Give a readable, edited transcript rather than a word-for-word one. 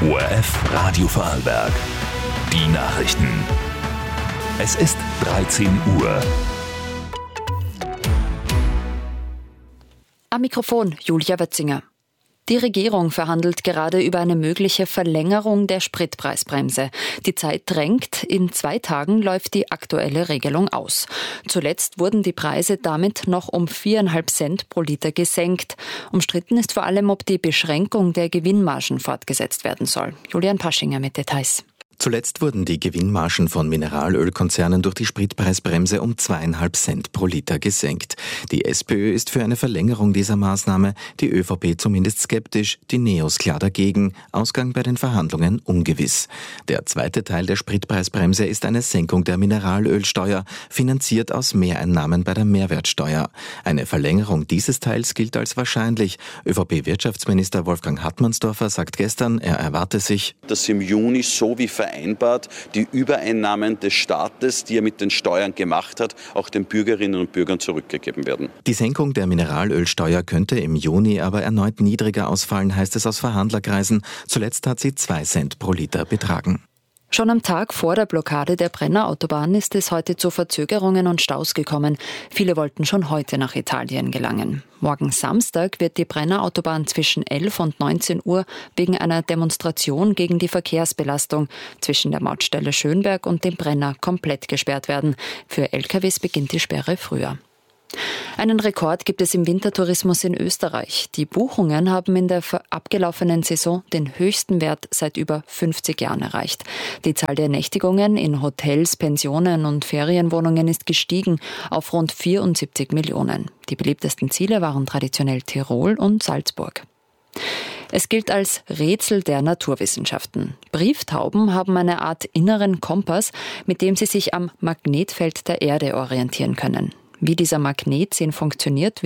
ORF Radio Vorarlberg. Die Nachrichten. Es ist 13 Uhr. Am Mikrofon Julia Wötzinger. Die Regierung verhandelt gerade über eine mögliche Verlängerung der Spritpreisbremse. Die Zeit drängt. In 2 Tagen läuft die aktuelle Regelung aus. Zuletzt wurden die Preise damit noch um 4,5 Cent pro Liter gesenkt. Umstritten ist vor allem, ob die Beschränkung der Gewinnmargen fortgesetzt werden soll. Julian Paschinger mit Details. Zuletzt wurden die Gewinnmargen von Mineralölkonzernen durch die Spritpreisbremse um 2,5 Cent pro Liter gesenkt. Die SPÖ ist für eine Verlängerung dieser Maßnahme, die ÖVP zumindest skeptisch, die Neos klar dagegen, Ausgang bei den Verhandlungen ungewiss. Der zweite Teil der Spritpreisbremse ist eine Senkung der Mineralölsteuer, finanziert aus Mehreinnahmen bei der Mehrwertsteuer. Eine Verlängerung dieses Teils gilt als wahrscheinlich. ÖVP-Wirtschaftsminister Wolfgang Hartmannsdorfer sagt gestern, er erwarte sich, dass im Juni so wie vereinbart die Übereinnahmen des Staates, die er mit den Steuern gemacht hat, auch den Bürgerinnen und Bürgern zurückgegeben werden. Die Senkung der Mineralölsteuer könnte im Juni aber erneut niedriger ausfallen, heißt es aus Verhandlerkreisen. Zuletzt hat sie 2 Cent pro Liter betragen. Schon am Tag vor der Blockade der Brenner Autobahn ist es heute zu Verzögerungen und Staus gekommen. Viele wollten schon heute nach Italien gelangen. Morgen Samstag wird die Brenner Autobahn zwischen 11 und 19 Uhr wegen einer Demonstration gegen die Verkehrsbelastung zwischen der Mautstelle Schönberg und dem Brenner komplett gesperrt werden. Für LKWs beginnt die Sperre früher. Einen Rekord gibt es im Wintertourismus in Österreich. Die Buchungen haben in der abgelaufenen Saison den höchsten Wert seit über 50 Jahren erreicht. Die Zahl der Nächtigungen in Hotels, Pensionen und Ferienwohnungen ist gestiegen auf rund 74 Millionen. Die beliebtesten Ziele waren traditionell Tirol und Salzburg. Es gilt als Rätsel der Naturwissenschaften. Brieftauben haben eine Art inneren Kompass, mit dem sie sich am Magnetfeld der Erde orientieren können. Wie dieser Magnet funktioniert,